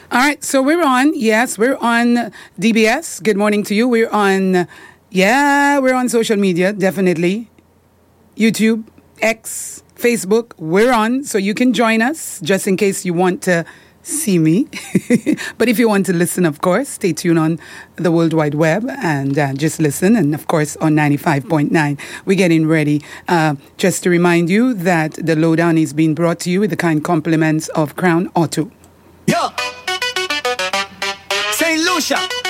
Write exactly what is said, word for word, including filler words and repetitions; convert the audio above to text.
All right, so we're on. Yes, we're on D B S. Good morning to you. We're on, yeah, we're on social media, definitely. YouTube, X, Facebook, we're on. So you can join us just in case you want to see me. But if you want to listen, of course, stay tuned on the World Wide Web and uh, just listen. And of course, on ninety-five point nine, we're getting ready. Uh, just to remind you that the lowdown is being brought to you with the kind compliments of Crown Auto. Yo! Saint Lucia!